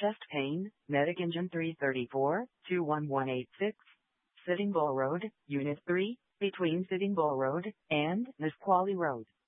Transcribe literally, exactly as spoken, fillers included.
Chest pain, Medic Engine three thirty-four, two one one eight six, Sitting Bull Road, Unit three, between Sitting Bull Road and Nisqually Road.